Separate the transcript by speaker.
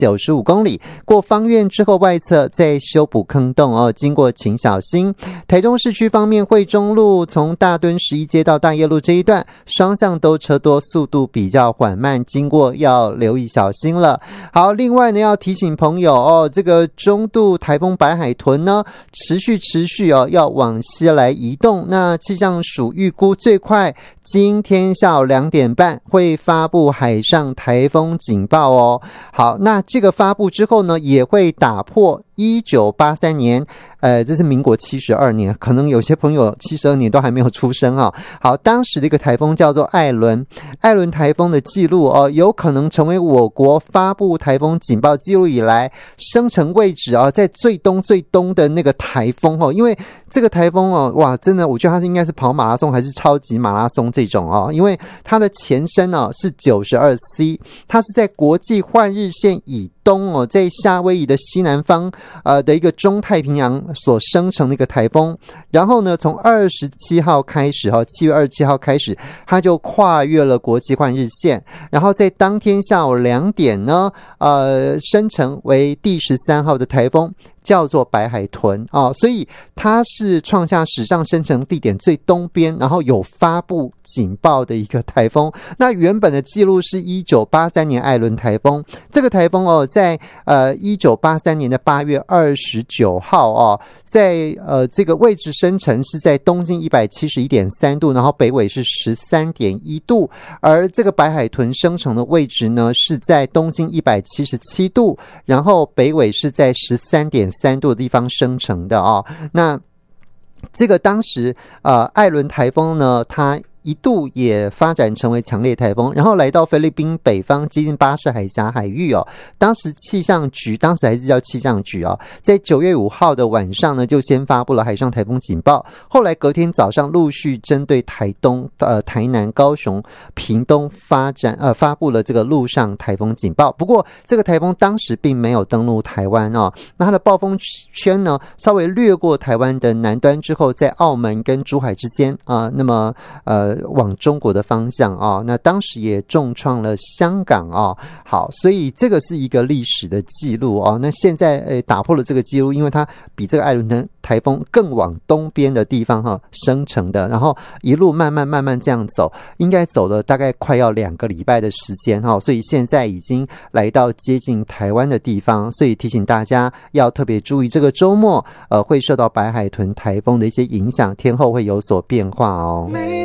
Speaker 1: 95公里，过芳苑之后外侧再修补坑洞哦，经过请小心。台中市区方面，惠中路从大墩11街到大业路这一段双向都车多，速度比较缓慢，经过要留意小心了。好，另外呢要提醒朋友哦，这个中度台风白海豚呢持续哦要往西来移动，那气象署预估最快今天下午2点半会发布海上台风警报哦。好，那这个发布之后呢，也会打破1983年这是民国72年，可能有些朋友72年都还没有出生啊。好，当时的一个台风叫做艾伦台风的记录哦，有可能成为我国发布台风警报记录以来生成位置啊在最东的那个台风哦。因为这个台风哦，哇，真的我觉得它应该是跑马拉松还是超级马拉松这种哦，因为它的前身哦是 92C， 它是在国际换日线以东哦，在夏威夷的西南方的一个中太平洋所生成的一个台风。然后呢，从27号开始7月27号开始，它就跨越了国际换日线，然后在当天下午2点呢生成为第13号的台风，叫做白海豚哦，所以它是创下史上生成地点最东边，然后有发布警报的一个台风。那原本的记录是1983年艾伦台风，这个台风哦，在1983年的8月29号哦，在这个位置生成是在东经 171.3 度，然后北纬是 13.1 度，而这个白海豚生成的位置呢是在东经177度，然后北纬是在 13.3 度的地方生成的哦。那这个当时艾伦台风呢，它一度也发展成为强烈台风，然后来到菲律宾北方接近巴士海峡海域哦。当时气象局，当时还是叫气象局哦，在9月5号的晚上呢，就先发布了海上台风警报。后来隔天早上陆续针对台东、台南、高雄、屏东发布了这个陆上台风警报。不过这个台风当时并没有登陆台湾哦，那它的暴风圈呢稍微掠过台湾的南端之后，在澳门跟珠海之间那么往中国的方向啊，那当时也重创了香港啊。好，所以这个是一个历史的记录啊。那现在打破了这个记录，因为它比这个艾伦台风更往东边的地方生成的，然后一路慢慢这样走，应该走了大概快要2个礼拜的时间哈，所以现在已经来到接近台湾的地方，所以提醒大家要特别注意，这个周末会受到白海豚台风的一些影响，天候会有所变化哦。